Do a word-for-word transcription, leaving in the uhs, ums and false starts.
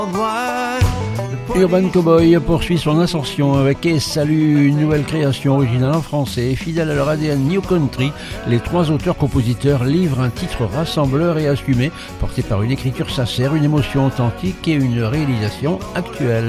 Urban Cowboy poursuit son ascension avec Et Salut, une nouvelle création originale en français. Fidèle à leur A D N New Country, les trois auteurs-compositeurs livrent un titre rassembleur et assumé, porté par une écriture sincère, une émotion authentique et une réalisation actuelle.